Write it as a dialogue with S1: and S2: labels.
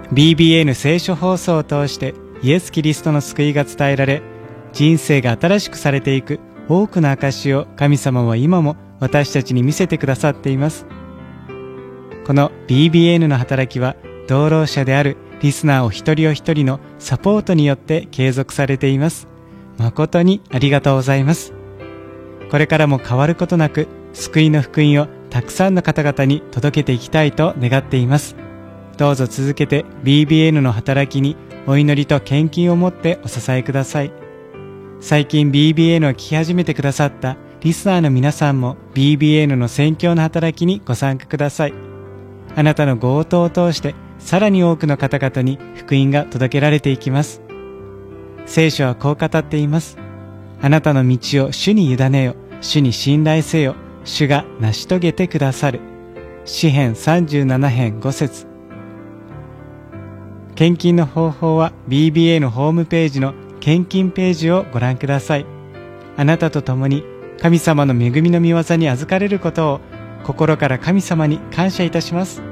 S1: BBN 聖書放送を通してイエス・キリストの救いが伝えられ、人生が新しくされていく多くの証を神様は今も私たちに見せてくださっています。この BBN の働きは、同労者であるリスナーお一人お一人のサポートによって継続されています。誠にありがとうございます。これからも変わることなく、救いの福音をたくさんの方々に届けていきたいと願っています。どうぞ続けて BBN の働きにお祈りと献金を持ってお支えください。最近 BBN を聞き始めてくださったリスナーの皆さんも BBN の宣教の働きにご参加ください。あなたのご応答を通してさらに多くの方々に福音が届けられていきます。聖書はこう語っています。あなたの道を主に委ねよ、主に信頼せよ、主が成し遂げてくださる。詩編37編5節。献金の方法は BBA のホームページの献金ページをご覧ください。あなたと共に神様の恵みの御業に預かれることを心から神様に感謝いたします。